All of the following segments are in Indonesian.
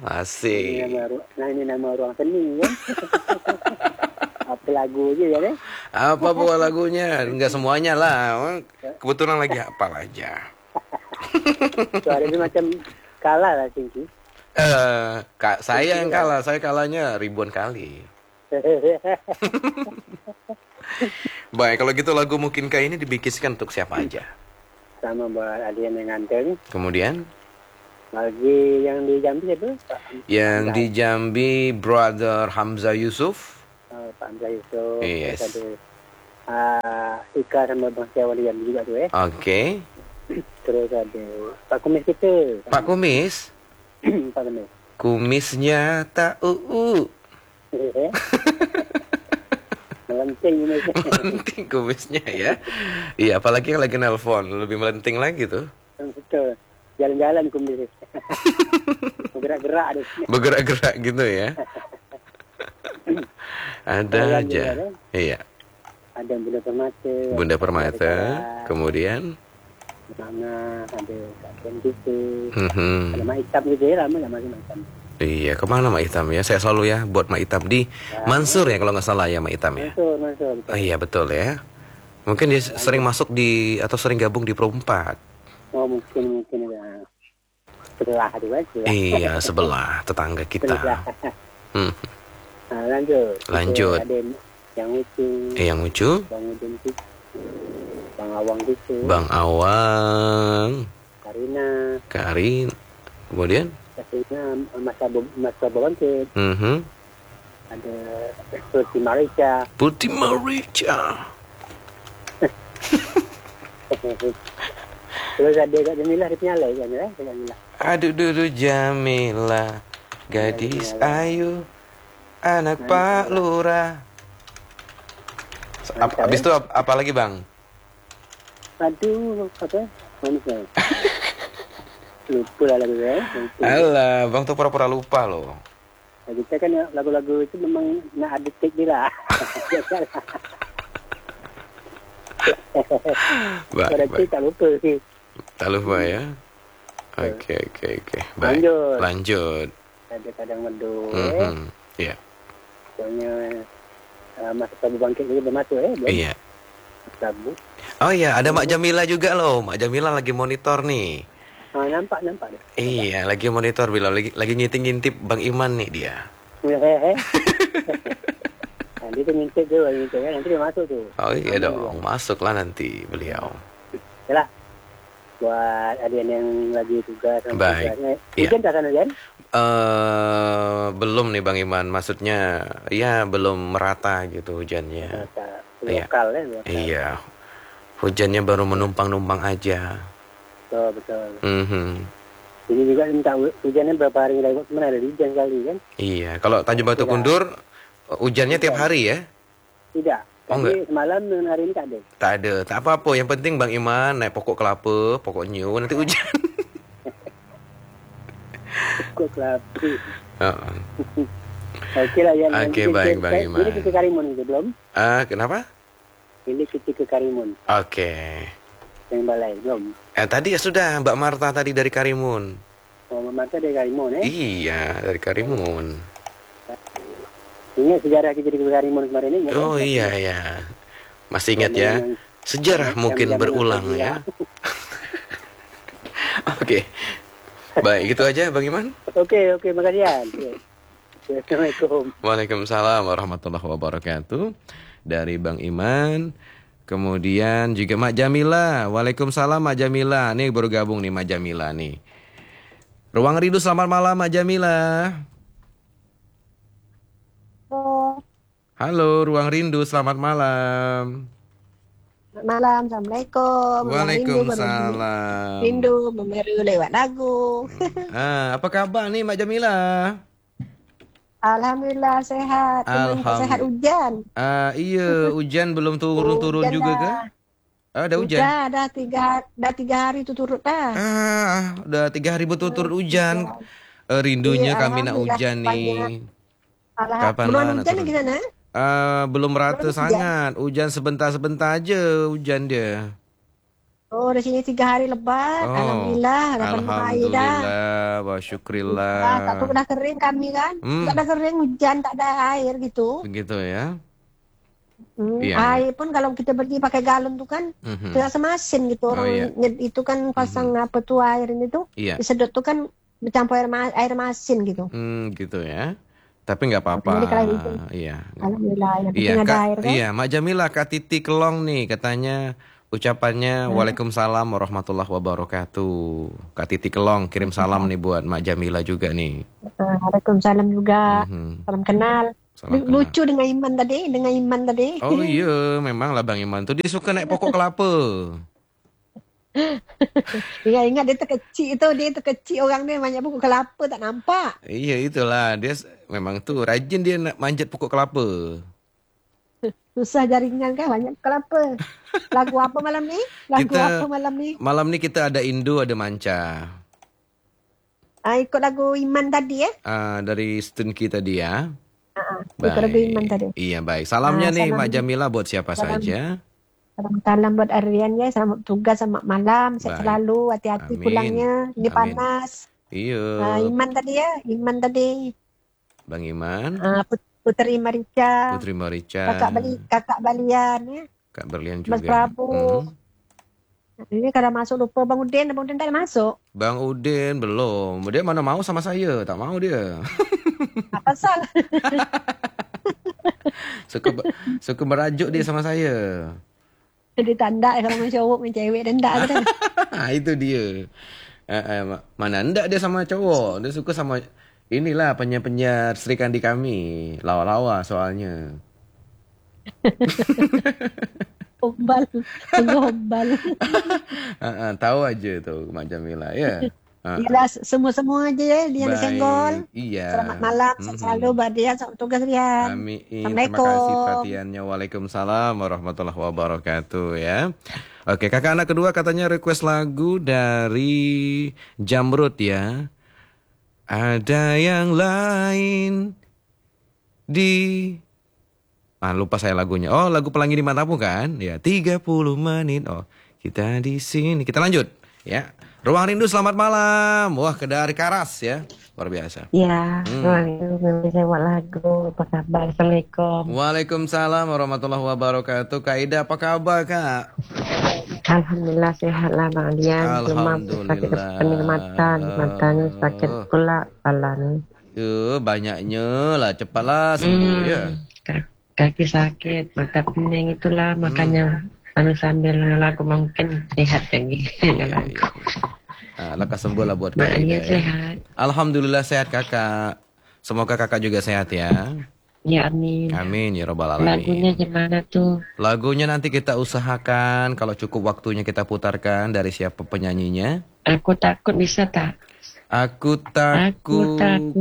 Asik. Ini nama ruang seni kan. Apa lagu je ya kan? Apa buah lagunya? Enggak semuanya lah. Kebetulan lagi hafal aja. Suara ini macam kalah lah Singki. Saya yang kalah. Saya kalahnya ribuan kali. Baik, kalau gitu lagu Mungkinkah ini dibikiskan untuk siapa aja? Sama buat Adian yang nganter. Kemudian? Lagi yang di Jambi itu? Yang di Jambi, Brother Hamzah Yusuf. Pak Hamzah Yusuf. Yes. Ada Ika sama Bang Syawali Jambi juga tu Oke. Terus ada Pak Kumis kita. Pak Kumis? Pak Kumis. Kumisnya tak Melenting ini. melenting kumisnya ya. Iya, apalagi yang lagi nelpon, lebih melenting lagi tuh. Betul. Jalan-jalan kumis. Bergerak-gerak deh. Bergerak-gerak gitu ya. Ada aja. Iya. Ada Bunda Permata. Bunda Permata. Kemudian Mana ada Kak gitu. Mhm. Ada Mak Hitam gitu ya, lama Mak Hitam. Iya, kemana Mak Hitam ya? Saya selalu ya buat Mak Hitam di Mansur ya kalau nggak salah ya Mak Hitam ya. Mansur. Oh iya betul ya. Mungkin dia sering masuk di atau sering gabung di Pro 4. Oh mungkin ya. Sebelah tu kan. Iya, sebelah tetangga kita. Nah, lanjut. Lanjut. Ada yang lucu. Yang lucu? Bang Udin gitu. Bang Awang gitu. Bang Awang. Karin. Kemudian? Mas Bobo Bangkit. Ada Putih Marica. Terus ada Kak Jamilah dia penyalai kan ya? Aduh Jamilah, gadis ayu, anak Pak Lurah. Habis itu apa lagi Bang? Aduh, apa? Manusia. Lupa lah lagu ya. Alah, Bang tuh pura-pura lupa loh. Nah, kita kan lagu-lagu itu memang nak ada take dia lah. Baik. Tak lupa sih. Tak lupa ya. Oke. Baik. Lanjut. Ada kadang medul. Iya. Soalnya Mas Prabu Bangkit juga bermasuk Iya. Prabu. Oh iya, ada Mak Jamila juga loh. Mak Jamila lagi monitor nih. Nampak dia. Iya, lagi monitor bila lagi ngintip Bang Iman nih dia. Dia tu ngintip kan, nanti dia masuk tu. Oh iya dong, masuklah nanti beliau. Yalah. Buat adian yang lagi tugas. Baik. Hujan tak sana kan? Belum nih Bang Iman, maksudnya ya belum merata gitu hujannya. Lokal ya. Iya. Hujannya baru menumpang-numpang aja. Betul. Ini juga minta hujannya berapa hari lagi, mana ada hujan kali kan? Iya, kalau Tanjung Batu Kundur hujannya tiap hari ya? Tidak. Oh, tapi enggak. semalam dan hari ini tak ada. Tak ada, tak apa-apa. Yang penting Bang Iman naik pokok kelapa, pokok nyu, nanti hujan. Pokok kelapa. Oh. Okey lah yang Okey, baik Bang Iman. Ini kita Karimun itu belum? Kenapa? Ini kita ke Karimun. Oke. Yang balai belum? Tadi ya sudah Mbak Marta tadi dari Karimun. Oh, Marta dari Karimun Iya, dari Karimun. Ingat sejarah kita di Karimun kemarin ini? Oh iya. Masih ingat ya? Sejarah mungkin berulang ya. Oke. Baik, gitu aja Bang Iman. Oke, makasih ya. Assalamualaikum. Waalaikumsalam warahmatullahi wabarakatuh. Dari Bang Iman. Kemudian juga Mak Jamila. Waalaikumsalam Mak Jamila. Nih baru gabung nih Mak Jamila nih. Ruang Rindu selamat malam Mak Jamila. Halo Ruang Rindu selamat malam. Selamat malam, Assalamualaikum. Waalaikumsalam. Rindu memeru lewat lagu. Apa kabar nih Mak Jamila? Alhamdulillah sehat. Sehat hujan. Iya, hujan belum turun-turun juga kah? Ada hujan? Dah 3 hari itu turut dah. Udah 3 hari betul-turut hujan. Rindunya kami nak hujan nih. Kapan belum hujan di sana? Belum merata sangat. Hujan sebentar-sebentar aja hujan dia. Oh, di sini 3 hari lebat. Oh, Alhamdulillah, dapat minum air dah. alhamdulillah, wa Ah, tak tahu syukrillah. dah kering kami kan. Tak ada kering, hujan, tak ada air gitu. Begitu ya. Iya, iya. Air pun kalau kita pergi pakai galon tuh kan, Mhm. tidak semasin gitu. Oh, iya. Itu kan pasang apa tuh air ini tuh, Iya. disedot tuh kan bercampur air masin gitu. Gitu ya. Tapi nggak apa-apa. Jadi kalau itu, Iya. alhamdulillah, yang Iya, penting ada Kak. air kan. Iya, Mak Jamila, Kak Titi Kelong nih katanya ucapannya Waalaikumsalam warahmatullahi wabarakatuh. Kak Titi Kelong kirim salam nih buat Mak Jamila juga nih. Waalaikumsalam juga. Mhm. Salam kenal. Salam kenal. Lucu dengan Iman tadi. Oh iya, memang lah Bang Iman tuh dia suka naik pokok kelapa. Ingat dia tu kecil orang dia banyak pokok kelapa tak nampak. Iya itulah dia memang tuh rajin dia nak manjat pokok kelapa. Susah jaringan kan banyak kelapa. Lagu apa malam ni? Malam ni kita ada Indo ada Manca. Ikut lagu Iman tadi ya. Dari Stunki tadi ya. Ikut lagu Iman tadi. Iya baik. Salamnya nih salam. Mak Jamila buat siapa saja. Salam buat Arian ya. Selamat tugas, selamat malam. Sehat Baik. selalu. Hati-hati Amin. pulangnya. Ini Amin. panas. Iya. Iman tadi. Bang Iman, Putri Marica. Putri Marica, Kakak Balian ya. Kak Berlian Mas juga. Prabu. Mhm. Ini kalau masuk lupa Bang Udin tak ada masuk. Bang Udin belum. Dia mana mau sama saya, tak mau dia. Apa salah? Suka merajuk dia sama saya. Dia tanda kalau main cowok main cewek dan tak ada. Itu dia. Mana ndak dia sama cowok. Dia suka sama inilah penyiar-penyiar Sri Kandi kami. Lawa-lawa soalnya. Gombal. Tahu aja tuh Mak Jamila ya. Yalah semua aja ya dia Baik. senggol. Iya. Selamat malam, sehat selalu buat dia, selamat tugas Rian. Amin. Terima Assalamualaikum. kasih perhatiannya. Waalaikumsalam warahmatullahi wabarakatuh ya. Oke, kakak anak kedua katanya request lagu dari Jamrut ya. Ada yang lain di lupa saya lagunya. Oh, lagu Pelangi di Matamu kan? Ya, 30 menit. Oh, kita di sini. Kita lanjut ya. Ruang Rindu selamat malam. Wah, ke dari Karas ya. Luar biasa. Ya, saya buat lagu. Apa kabar? Assalamualaikum. Waalaikumsalam warahmatullahi wabarakatuh. Kak Ida, apa kabar Kak? Alhamdulillah sehat lah Bang Dian. Cuma Alhamdulillah. sakit pening matanya sakit pula kepala Banyaknya lah, cepatlah sembuh ya. Kaki sakit, mata pening itulah makanya sambil lagu mungkin sehat lagi. Lagu. Lekas sembuh lah buat Kak Bang Ida. Dian sehat. Alhamdulillah sehat kakak. Semoga kakak juga sehat ya. Ya amin. Amin ya robbal alamin. Lagunya gimana tuh? Lagunya nanti kita usahakan kalau cukup waktunya kita putarkan dari siapa penyanyinya. Aku takut bisa tak? Aku takut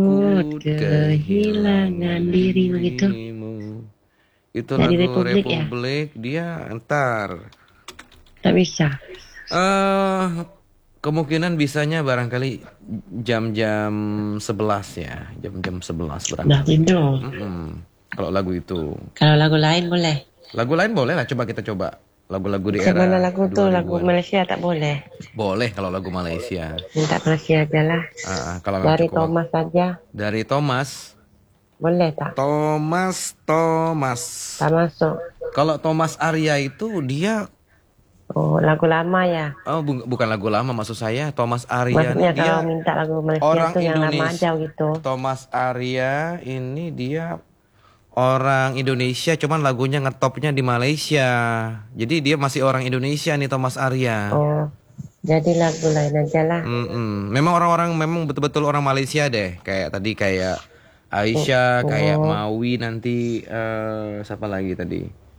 kehilangan diri begitu. Itu Dari lagu Republik ya? Republik dia entar. Tak bisa. Kemungkinan bisanya barangkali jam-jam 11 ya. Jam-jam 11 Dah barangkali. tidur. Kalau lagu itu. Kalau lagu lain boleh. Lagu lain boleh lah, coba kita coba. Lagu-lagu di era Semana lagu tuh 2000-an. lagu Malaysia tak boleh. Boleh kalau lagu Malaysia. Minta Malaysia aja lah. Kalau memang Dari cukup waktu. Thomas saja. Dari Thomas. Boleh tak? Thomas. Tak masuk. Kalau Thomas Arya itu dia Lagu lama ya. bukan lagu lama maksud saya. Thomas Arya Maksudnya ini dia kalau minta lagu Malaysia orang tuh yang lama Indonesia. aja gitu. Thomas Arya ini dia orang Indonesia, cuman lagunya ngetopnya di Malaysia. Jadi dia masih orang Indonesia nih Thomas Arya. Jadi lagu lain aja lah. Memang orang-orang memang betul-betul orang Malaysia deh. Kayak tadi kayak Aisyah, kayak Mawi nanti siapa lagi tadi?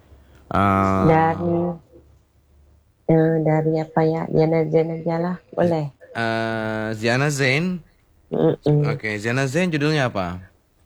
Dari apa ya? Diana Zain aja lah. Boleh. Ziana Zain. Oke, Ziana Zain judulnya apa?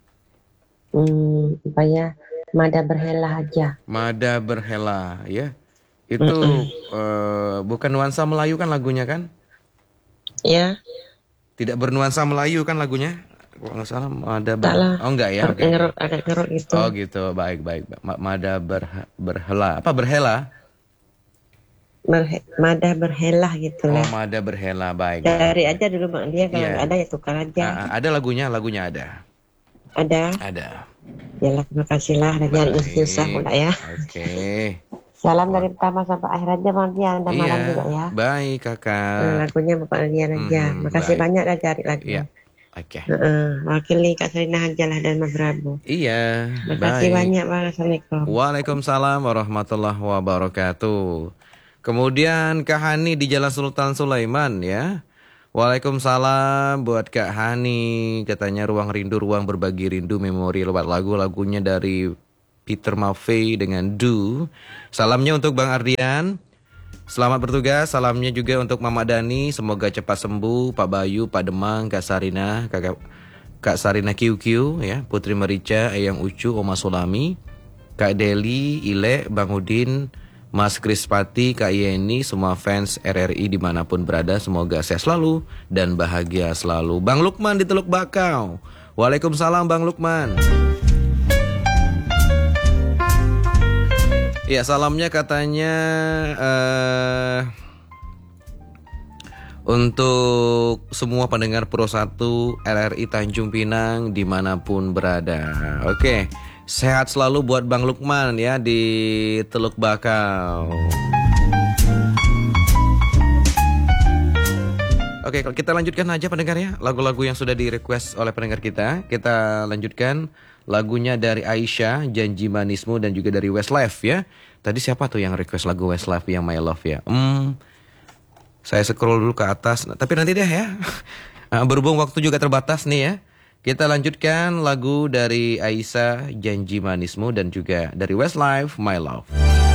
Apa ya? Mada Berhela aja. Mada Berhela, ya. Itu bukan nuansa Melayu kan lagunya kan? Ya. Tidak bernuansa Melayu kan lagunya? Kalau nggak salah Mada Taklah. Oh enggak ya? Oke. Agak ngeruk gitu. Oh gitu, baik. Mada Berhela. Apa Berhela? Mada berhelah gitu Oh, lah. Mada berhela, baik. Cari aja dulu Bang dia, kalau Iya. nggak ada ya tukar aja. Ada lagunya ada. Ada. Yalah, terima kasih lah. Dan jangan Baik. susah pula ya. Oke. Salam dari pertama sampai akhir aja Bang Dian. Dan malam juga ya. Baik kakak. Lagunya Bapak Dian aja. Makasih baik. banyak dah cari lagu. Iya. Oke. Wakili Kak Serina aja lah dan Mas Prabu. Iya. Makasih banyak Bang. Assalamualaikum. Waalaikumsalam warahmatullahi wabarakatuh. Kemudian Kak Hani di Jalan Sultan Sulaiman ya. Waalaikumsalam buat Kak Hani. Katanya ruang rindu, ruang berbagi rindu, memori lewat lagunya dari Peter Maffay dengan Do. Salamnya untuk Bang Ardian. Selamat bertugas. Salamnya juga untuk Mama Dani. Semoga cepat sembuh. Pak Bayu, Pak Demang, Kak Sarina, Kak Sarina QQ ya, Putri Merica, Eyang Ucu, Oma Sulami, Kak Deli, Ile, Bang Udin, Mas Krispati, Kak Yeni, semua fans RRI dimanapun berada, semoga sehat selalu dan bahagia selalu. Bang Lukman di Teluk Bakau. Waalaikumsalam Bang Lukman. Ya, salamnya katanya untuk semua pendengar Pro 1 RRI Tanjung Pinang dimanapun berada. Oke, sehat selalu buat Bang Lukman ya di Teluk Bakau. Oke, kalau kita lanjutkan aja pendengar ya, lagu-lagu yang sudah di request oleh pendengar kita. Kita lanjutkan lagunya dari Aisyah, Janji Manismu, dan juga dari Westlife ya. Tadi siapa tuh yang request lagu Westlife yang My Love ya? Saya scroll dulu ke atas, tapi nanti deh ya. Berhubung waktu juga terbatas nih ya. Kita lanjutkan lagu dari Aisyah, Janji Manismu, dan juga dari Westlife, My Love.